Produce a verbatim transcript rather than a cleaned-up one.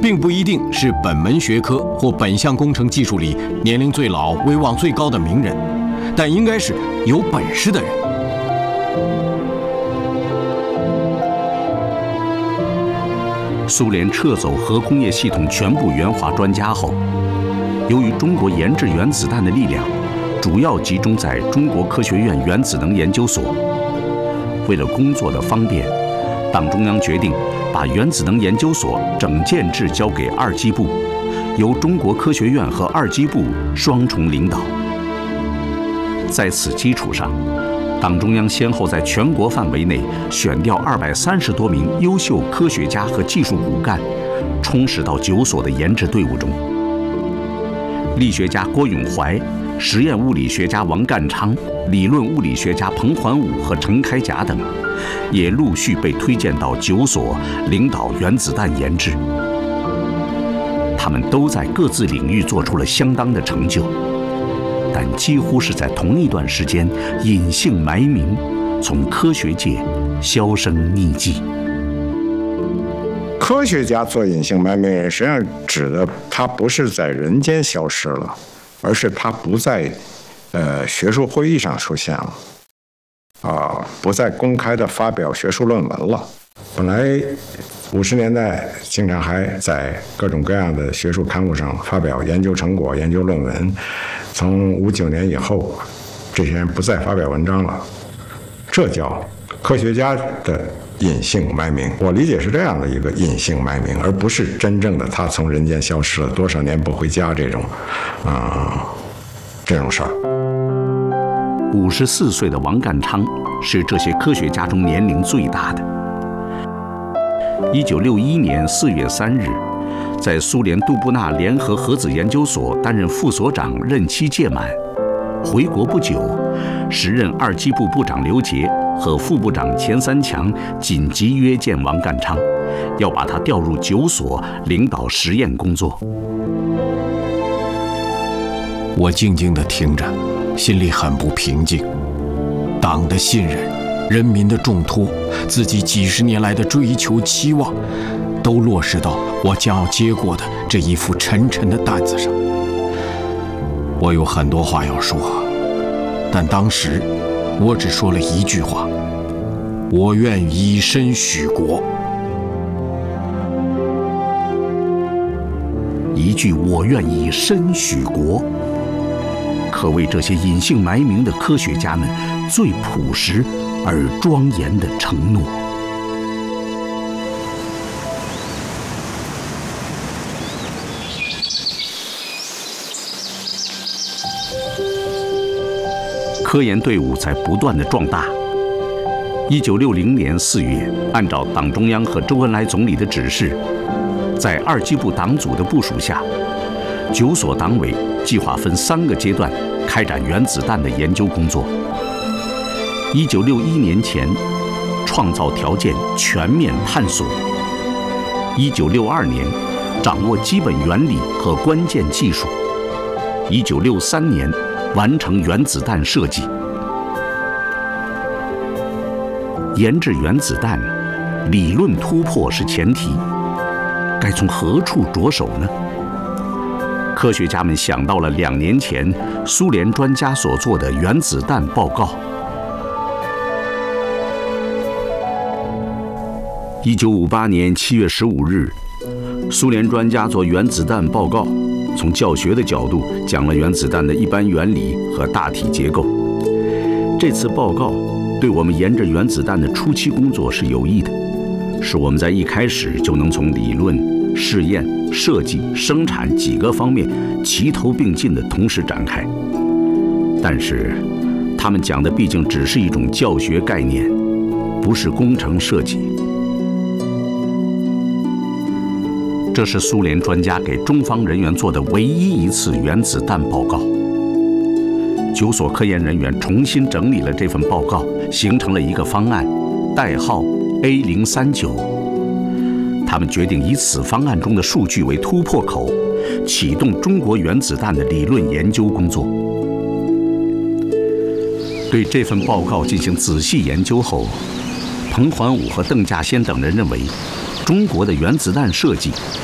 并不一定是本门学科或本项工程技术里年龄最老、威望最高的名人，但应该是有本事的人。 苏联撤走核工业系统全部援华专家后，由于中国研制原子弹的力量主要集中在中国科学院原子能研究所，为了工作的方便，党中央决定把原子能研究所整建制交给二机部，由中国科学院和二机部双重领导。在此基础上，党中央先后在全国范围内选调二百三十多名优秀科学家和技术骨干，充实到九所的研制队伍中。力学家郭永怀、实验物理学家王淦昌、理论物理学家彭桓武和程开甲等，也陆续被推荐到九所领导原子弹研制。他们都在各自领域做出了相当的成就，但几乎是在同一段时间隐姓埋名，从科学界销声匿迹。 科学家做隐姓埋名人，实际上指的他不是在人间消失了，而是他不在呃学术会议上出现了，啊，不再公开的发表学术论文了。本来五十年代经常还在各种各样的学术刊物上发表研究成果、研究论文，从五九年以后，这些人不再发表文章了，这叫科学家的隐姓埋名。我理解是这样的一个隐姓埋名，而不是真正的他从人间消失了多少年不回家这种，啊、呃，这种事儿。 五十四岁的王淦昌是这些科学家中年龄最大的。一九六一年四月三日，在苏联杜布纳联合核子研究所担任副所长，任期届满。回国不久，时任二机部部长刘杰和副部长钱三强紧急约见王淦昌，要把他调入九所领导实验工作。 我静静地听着，心里很不平静。党的信任，人民的重托，自己几十年来的追求期望，都落实到我将要接过的这一副沉沉的担子上。我有很多话要说，但当时我只说了一句话：我愿以身许国。 一句我愿以身许国，可谓这些隐姓埋名的科学家们最朴实而庄严的承诺。科研队伍在不断的壮大。一九六零年四月，按照党中央和周恩来总理的指示，在二机部党组的部署下，九所党委计划分三个阶段开展原子弹的研究工作。一九六一年前，创造条件，全面探索；一九六二年，掌握基本原理和关键技术；一九六三年，完成原子弹设计。研制原子弹，理论突破是前提，该从何处着手呢？科学家们想到了两年前苏联专家所做的原子弹报告。一九五八年七月十五日，苏联专家做原子弹报告，从教学的角度讲了原子弹的一般原理和大体结构。这次报告对我们研制原子弹的初期工作是有益的，使我们在一开始就能从理论、试验、设计、生产几个方面齐头并进地同时展开。但是，他们讲的毕竟只是一种教学概念，不是工程设计。这是苏联专家给中方人员做的唯一一次原子弹报告。九所科研人员重新整理了这份报告，形成了一个方案，代号 A 零三九。他们决定以此方案中的数据为突破口，启动中国原子弹的理论研究工作。对这份报告进行仔细研究后，彭桓武和邓稼先等人认为，中国的原子弹设计